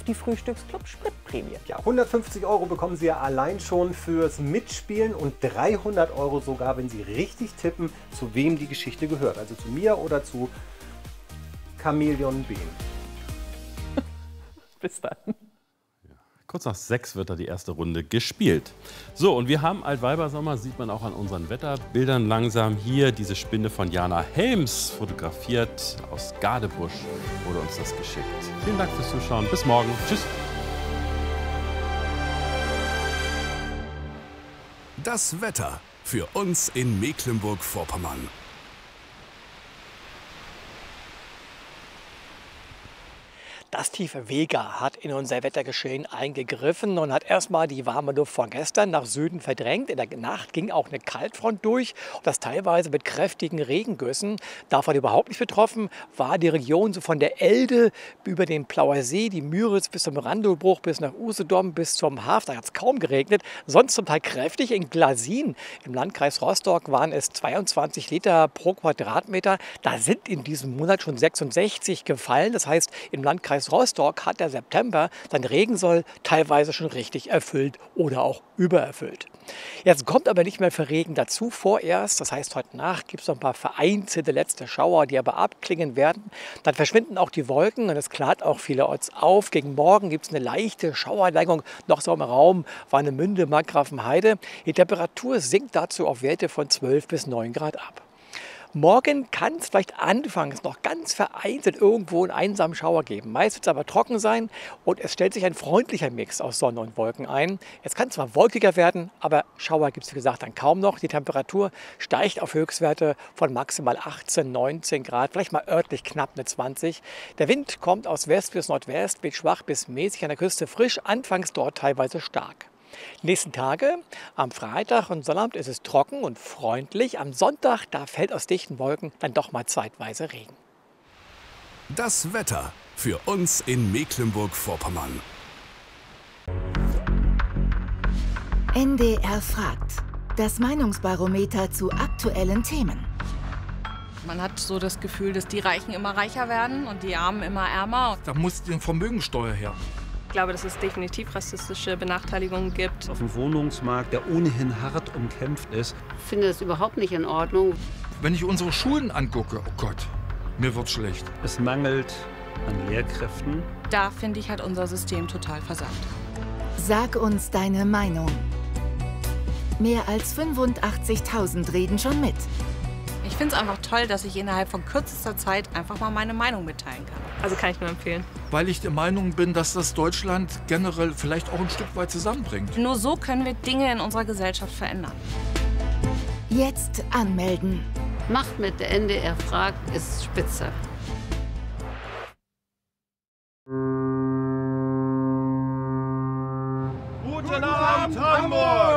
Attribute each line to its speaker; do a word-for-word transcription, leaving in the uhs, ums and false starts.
Speaker 1: die Frühstücksclub-Spritprämie.
Speaker 2: Ja, hundertfünfzig Euro bekommen Sie ja allein schon fürs Mitspielen und dreihundert Euro sogar, wenn Sie richtig tippen, zu wem die Geschichte gehört. Also zu mir oder zu Chamäleon Bean.
Speaker 1: Bis dann.
Speaker 3: Kurz nach sechs wird da die erste Runde gespielt. So, und wir haben Altweibersommer, sieht man auch an unseren Wetterbildern langsam. Hier diese Spinne von Jana Helms, fotografiert aus Gadebusch, wurde uns das geschickt. Vielen Dank fürs Zuschauen. Bis morgen. Tschüss.
Speaker 4: Das Wetter für uns in Mecklenburg-Vorpommern.
Speaker 5: Das tiefe Vega hat in unser Wettergeschehen eingegriffen und hat erstmal die warme Luft von gestern nach Süden verdrängt. In der Nacht ging auch eine Kaltfront durch, und das teilweise mit kräftigen Regengüssen. Davon überhaupt nicht betroffen war die Region so von der Elde über den Plauer See, die Müritz bis zum Randlbruch, bis nach Usedom, bis zum Haff. Da hat es kaum geregnet, sonst zum Teil kräftig. In Glasin im Landkreis Rostock waren es zweiundzwanzig Liter pro Quadratmeter. Da sind in diesem Monat schon sechsundsechzig gefallen. Das heißt, im Landkreis Rostock hat der September sein Regensoll teilweise schon richtig erfüllt oder auch übererfüllt. Jetzt kommt aber nicht mehr für Regen dazu vorerst. Das heißt, heute Nacht gibt es noch ein paar vereinzelte letzte Schauer, die aber abklingen werden. Dann verschwinden auch die Wolken und es klart auch vielerorts auf. Gegen Morgen gibt es eine leichte Schauerneigung noch so im Raum Warnemünde, Markgrafenheide. Die Temperatur sinkt dazu auf Werte von zwölf bis neun Grad ab. Morgen kann es vielleicht anfangs noch ganz vereinzelt irgendwo einen einsamen Schauer geben. Meist wird es aber trocken sein und es stellt sich ein freundlicher Mix aus Sonne und Wolken ein. Es kann zwar wolkiger werden, aber Schauer gibt es wie gesagt dann kaum noch. Die Temperatur steigt auf Höchstwerte von maximal achtzehn, neunzehn Grad, vielleicht mal örtlich knapp eine zwanzig. Der Wind kommt aus West bis Nordwest, weht schwach bis mäßig an der Küste frisch, anfangs dort teilweise stark. Die nächsten Tage, am Freitag und Sonnabend ist es trocken und freundlich. Am Sonntag, da fällt aus dichten Wolken dann doch mal zeitweise Regen.
Speaker 4: Das Wetter für uns in Mecklenburg-Vorpommern.
Speaker 6: N D R fragt. Das Meinungsbarometer zu aktuellen Themen.
Speaker 7: Man hat so das Gefühl, dass die Reichen immer reicher werden und die Armen immer ärmer.
Speaker 8: Da muss die Vermögensteuer her.
Speaker 9: Ich glaube, dass es definitiv rassistische Benachteiligungen gibt.
Speaker 10: Auf dem Wohnungsmarkt, der ohnehin hart umkämpft ist.
Speaker 11: Ich finde das überhaupt nicht in Ordnung.
Speaker 8: Wenn ich unsere Schulen angucke, oh Gott, mir wird schlecht.
Speaker 10: Es mangelt an Lehrkräften.
Speaker 7: Da finde ich, hat unser System total versagt.
Speaker 6: Sag uns deine Meinung. Mehr als fünfundachtzigtausend reden schon mit.
Speaker 7: Ich finde es einfach toll, dass ich innerhalb von kürzester Zeit einfach mal meine Meinung mitteilen kann.
Speaker 9: Also kann ich nur empfehlen.
Speaker 8: Weil ich der Meinung bin, dass das Deutschland generell vielleicht auch ein Stück weit zusammenbringt.
Speaker 7: Nur so können wir Dinge in unserer Gesellschaft verändern.
Speaker 6: Jetzt anmelden.
Speaker 11: Macht mit, der N D R fragt, ist spitze.
Speaker 12: Guten Abend, Hamburg!